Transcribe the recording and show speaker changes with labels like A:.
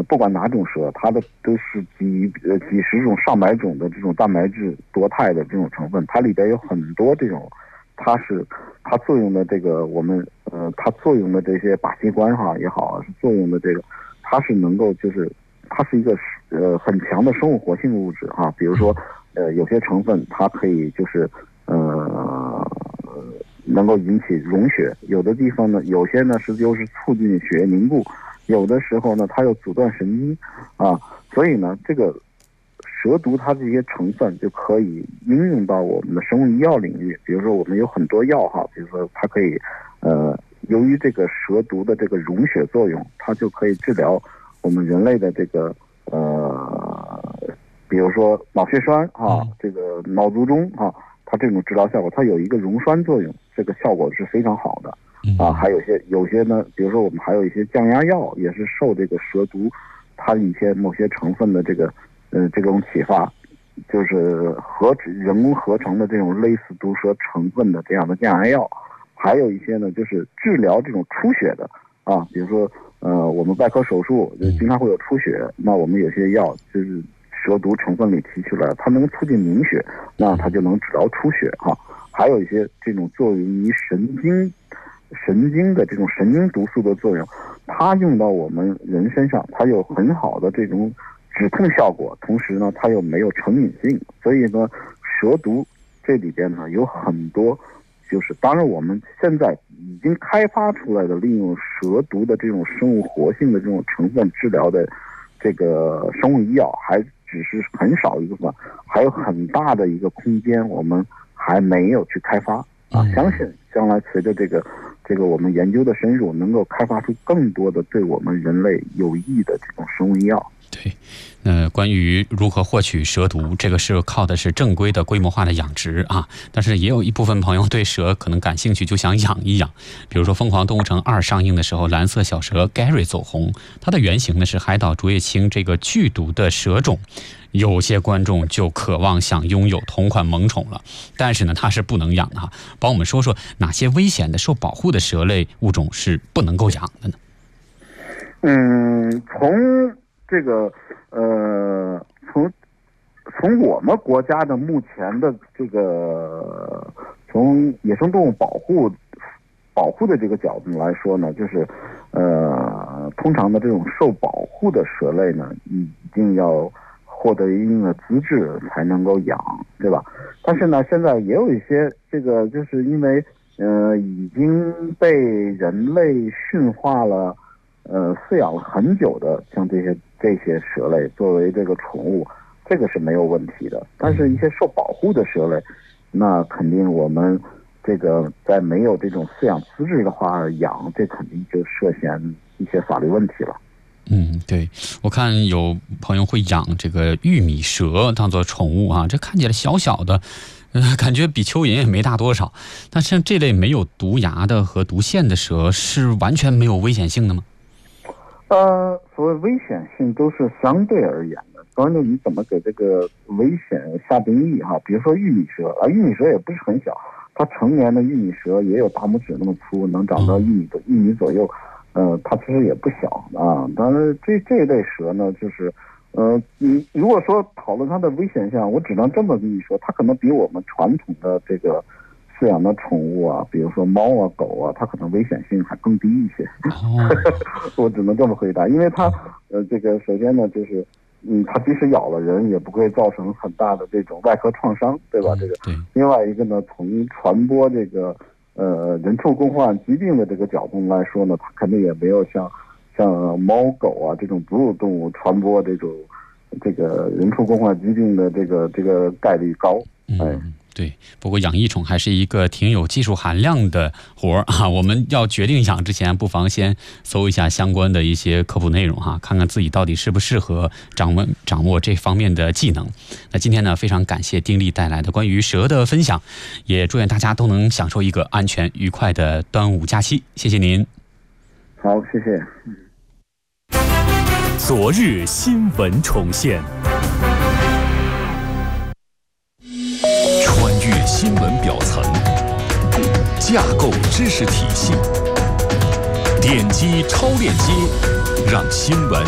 A: 不管哪种蛇，它的都是几十种、上百种的这种蛋白质多肽的这种成分，它里边有很多这种，它作用的这个它作用的这些靶器官也好，是作用的这个，它是能够它是一个很强的生物活性物质比如说有些成分它可以能够引起溶血，有的地方呢，有些呢就是促进血液凝固，有的时候呢它又阻断神经所以呢这个蛇毒它这些成分就可以应用到我们的生物医药领域。比如说我们有很多药比如说它可以由于这个蛇毒的这个溶血作用，它就可以治疗我们人类的这个比如说脑血栓这个脑卒中它这种治疗效果，它有一个溶栓作用，这个效果是非常好的还有些呢，比如说我们还有一些降压药，也是受这个蛇毒它某些成分的这种启发，就是人工合成的这种类似毒蛇成分的这样的降压药，还有一些呢就是治疗这种出血的比如说我们外科手术经常会有出血，那我们有些药就是蛇毒成分里提出来，它能促进凝血，那它就能治疗出血还有一些这种作用于神经的这种神经毒素的作用，它用到我们人身上，它有很好的这种止痛效果，同时呢它又没有成瘾性。所以呢蛇毒这里边呢有很多，当然我们现在已经开发出来的利用蛇毒的这种生物活性的这种成分治疗的这个生物医药还只是很少一部分，还有很大的一个空间我们还没有去开发相信将来随着这个我们研究的深入，能够开发出更多的对我们人类有益的这种生物医药。
B: 对，关于如何获取蛇毒，这个是靠的是正规的规模化的养殖但是也有一部分朋友对蛇可能感兴趣，就想养一养。比如说《疯狂动物城2》上映的时候，蓝色小蛇 Gary 走红，它的原型呢是海岛竹叶青这个剧毒的蛇种。有些观众就渴望想拥有同款萌宠了，但是呢它是不能养的帮我们说说哪些危险的受保护的蛇类物种是不能够养的呢？
A: 从这个从我们国家的目前的这个从野生动物保护的这个角度来说呢，就是通常的这种受保护的蛇类呢，一定要获得一定的资质才能够养，对吧？但是呢，现在也有一些这个就是因为已经被人类驯化了。饲养了很久的，像这些蛇类作为这个宠物，这个是没有问题的。但是，一些受保护的蛇类，那肯定我们这个在没有这种饲养资质的话养，这肯定就涉嫌一些法律问题了。
B: 对，我看有朋友会养这个玉米蛇当做宠物这看起来小小的。感觉比蚯蚓也没大多少，但像这类没有毒牙的和毒腺的蛇是完全没有危险性的吗？
A: 所谓危险性都是相对而言的，关键你怎么给这个危险下定义比如说玉米蛇玉米蛇也不是很小，它成年的玉米蛇也有大拇指那么粗，能长到1米左右，它其实也不小当然这一类蛇呢，就是你如果说讨论它的危险性，我只能这么跟你说，它可能比我们传统的这个饲养的宠物比如说猫狗它可能危险性还更低一些。我只能这么回答，因为它这个首先呢就是它即使咬了人也不会造成很大的这种外科创伤，对吧？这个另外一个呢，从传播这个人畜共患疾病的这个角度来说呢，它肯定也没有像猫狗这种哺乳动物传播这个人畜共患疾病的这个概率高。
B: 对，不过养异宠还是一个挺有技术含量的活儿我们要决定养之前，不妨先搜一下相关的一些科普内容看看自己到底适不适合掌握这方面的技能。那今天呢，非常感谢丁力带来的关于蛇的分享，也祝愿大家都能享受一个安全愉快的端午假期。谢谢您。
A: 好，谢谢。
C: 昨日新闻重现。穿越新闻表层，架构知识体系，点击超链接，让新闻